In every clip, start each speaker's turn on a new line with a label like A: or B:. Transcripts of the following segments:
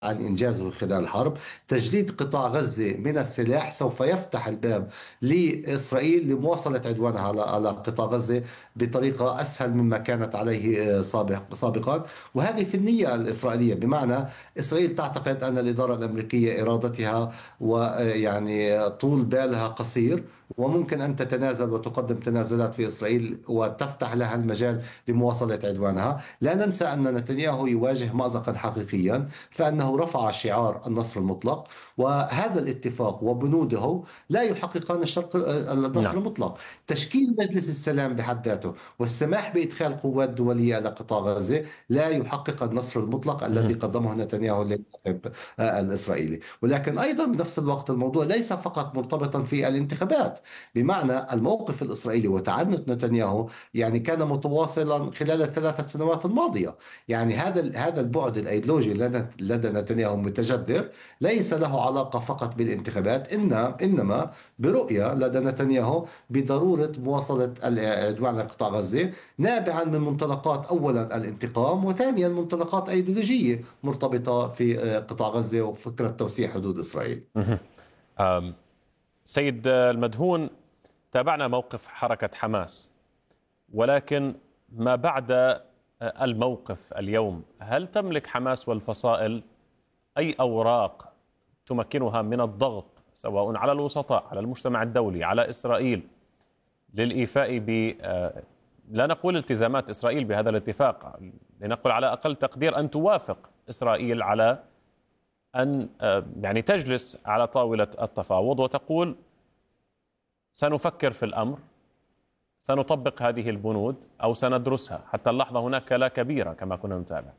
A: عن إنجازه خلال الحرب. تجريد قطاع غزة من السلاح سوف يفتح الباب لإسرائيل لمواصلة عدوانها على قطاع غزة بطريقة أسهل مما كانت عليه سابقا. وهذه في النية الإسرائيلية، بمعنى إسرائيل تعتقد أن الإدارة الأمريكية إرادتها ويعني طول بالها قصير، وممكن أن تتنازل وتقدم تنازلات في إسرائيل وتفتح لها المجال لمواصلة عدوانها. لا ننسى أن نتنياهو يواجه مأزقا حقيقيا، فأنه رفع شعار النصر المطلق، وهذا الاتفاق وبنوده لا يحققان النصر
B: نعم.
A: المطلق. تشكيل مجلس السلام بحد ذاته والسماح بإدخال قوات دولية إلى قطاع غزة لا يحقق النصر المطلق الذي
B: مهم.
A: قدمه نتنياهو للناخب الإسرائيلي. ولكن أيضا بنفس الوقت الموضوع ليس فقط مرتبطا في الانتخابات، بمعنى الموقف الإسرائيلي وتعنت نتنياهو يعني كان متواصلا خلال الثلاثة سنوات الماضية. يعني هذا البعد الأيديولوجي لدى نتنياهو متجذر، ليس له علاقة فقط بالانتخابات، إنما برؤية لدى نتنياهو بضرورة مواصلة العدوان على قطاع غزة، نابعا من منطلقات أولا الانتقام، وثانيا منطلقات أيديولوجية مرتبطة في قطاع غزة وفكرة توسيع حدود إسرائيل.
B: مهم. آم، سيد المدهون، تابعنا موقف حركة حماس، ولكن ما بعد الموقف اليوم، هل تملك حماس والفصائل أي أوراق تمكنها من الضغط سواء على الوسطاء، على المجتمع الدولي، على إسرائيل، للإيفاء ب لا نقول التزامات إسرائيل بهذا الاتفاق، لنقول على أقل تقدير أن توافق إسرائيل على أن يعني تجلس على طاولة التفاوض وتقول سنفكر في الأمر، سنطبق هذه البنود أو سندرسها؟ حتى اللحظة هناك لا كبيرة كما كنا نتابع.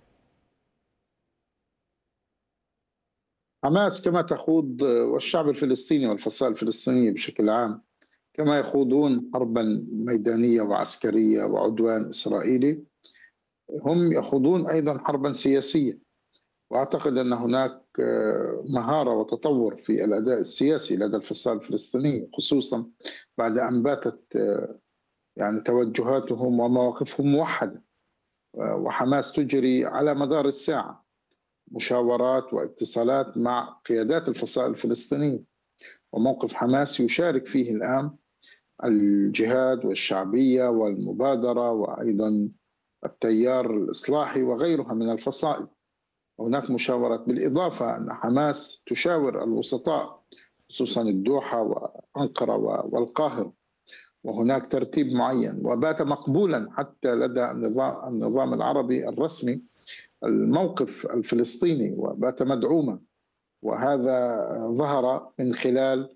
C: حماس كما تخوض، والشعب الفلسطيني والفصائل الفلسطينية بشكل عام كما يخوضون حربا ميدانية وعسكرية وعدوان إسرائيلي، هم يخوضون أيضا حربا سياسية. وأعتقد أن هناك مهارة وتطور في الأداء السياسي لدى الفصائل الفلسطينية، خصوصا بعد أن باتت يعني توجهاتهم ومواقفهم موحدة. وحماس تجري على مدار الساعة مشاورات واتصالات مع قيادات الفصائل الفلسطينية، وموقف حماس يشارك فيه الآن الجهاد والشعبية والمبادرة وأيضا التيار الإصلاحي وغيرها من الفصائل. هناك مشاورات، بالإضافة أن حماس تشاور الوسطاء خصوصا الدوحة وأنقرة والقاهرة، وهناك ترتيب معين وبات مقبولا حتى لدى النظام العربي الرسمي الموقف الفلسطيني، وبات مدعوما. وهذا ظهر من خلال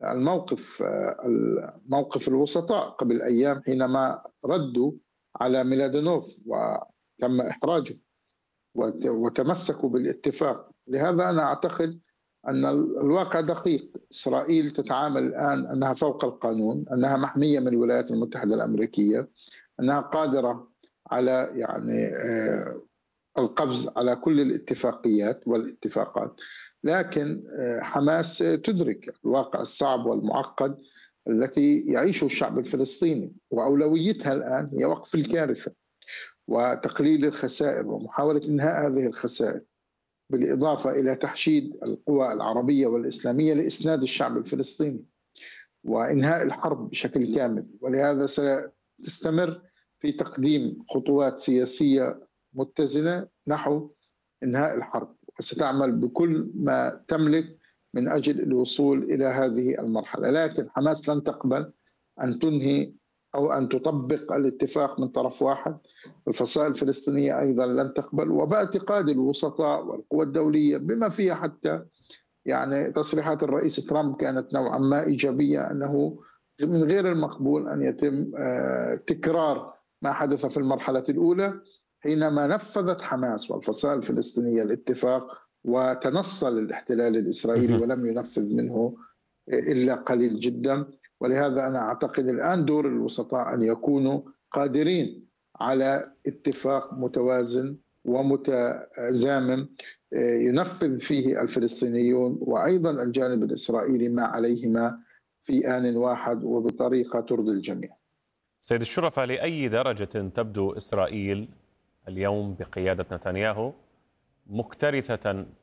C: موقف الوسطاء قبل أيام حينما ردوا على ميلادونوف وتم إحراجه وتمسكوا بالاتفاق. لهذا أنا أعتقد أن الواقع دقيق. إسرائيل تتعامل الآن أنها فوق القانون، أنها محمية من الولايات المتحدة الأمريكية، أنها قادرة على يعني القفز على كل الاتفاقيات والاتفاقات. لكن حماس تدرك الواقع الصعب والمعقد التي يعيشه الشعب الفلسطيني، وأولويتها الآن هي وقف الكارثة وتقليل الخسائر ومحاولة إنهاء هذه الخسائر، بالإضافة إلى تحشيد القوى العربية والإسلامية لإسناد الشعب الفلسطيني وإنهاء الحرب بشكل كامل. ولهذا ستستمر في تقديم خطوات سياسية متزنة نحو إنهاء الحرب، وستعمل بكل ما تملك من أجل الوصول إلى هذه المرحلة. لكن حماس لن تقبل أن تنهي أو أن تطبق الاتفاق من طرف واحد. الفصائل الفلسطينية أيضا لن تقبل، وباعتقاد الوسطاء والقوى الدولية بما فيها حتى يعني تصريحات الرئيس ترامب كانت نوعا ما إيجابية، أنه من غير المقبول أن يتم تكرار ما حدث في المرحلة الأولى حينما نفذت حماس والفصائل الفلسطينية الاتفاق وتنصل الاحتلال الإسرائيلي ولم ينفذ منه إلا قليل جدا. ولهذا أنا أعتقد الآن دور الوسطاء أن يكونوا قادرين على اتفاق متوازن ومتزامن ينفذ فيه الفلسطينيون وأيضا الجانب الإسرائيلي ما عليهما في آن واحد وبطريقة ترضي الجميع.
B: سيد الشرفاء، لأي درجة تبدو إسرائيل اليوم بقيادة نتنياهو مكترثة